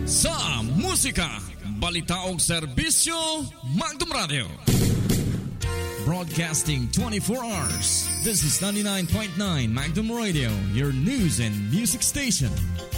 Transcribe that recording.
Sa musika, balita o serbisyo, Magdum Radio. Broadcasting 24 hours. This is 99.9 Magdum Radio, your news and music station.